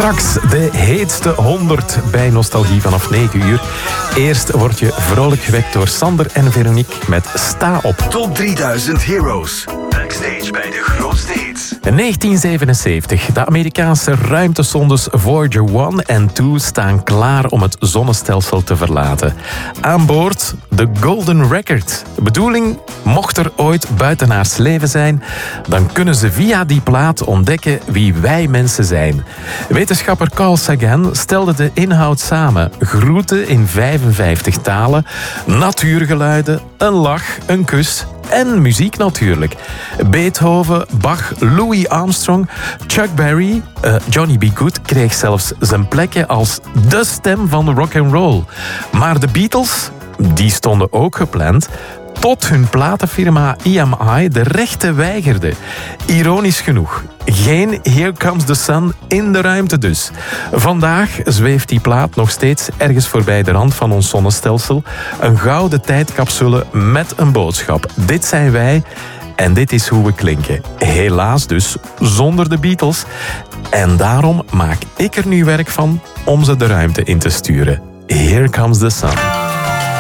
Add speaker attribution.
Speaker 1: Straks de heetste 100 bij Nostalgie vanaf 9 uur. Eerst word je vrolijk gewekt door Sander en Veronique met Sta op.
Speaker 2: Top 3000 Heroes. Backstage bij de grootste hits.
Speaker 1: In 1977. De Amerikaanse ruimtesondes Voyager 1 en 2 staan klaar om het zonnestelsel te verlaten. Aan boord de Golden Record. De bedoeling, mocht er ooit buitenaards leven zijn, dan kunnen ze via die plaat ontdekken wie wij mensen zijn. Wetenschapper Carl Sagan stelde de inhoud samen. Groeten in 55 talen, natuurgeluiden, een lach, een kus en muziek natuurlijk. Beethoven, Bach, Louis Armstrong, Chuck Berry, Johnny B. Good kreeg zelfs zijn plekje als de stem van de rock and roll. Maar de Beatles, die stonden ook gepland, tot hun platenfirma EMI de rechten weigerde. Ironisch genoeg. Geen Here Comes the Sun in de ruimte dus. Vandaag zweeft die plaat nog steeds ergens voorbij de rand van ons zonnestelsel. Een gouden tijdcapsule met een boodschap. Dit zijn wij en dit is hoe we klinken. Helaas dus zonder de Beatles. En daarom maak ik er nu werk van om ze de ruimte in te sturen. Here Comes the Sun.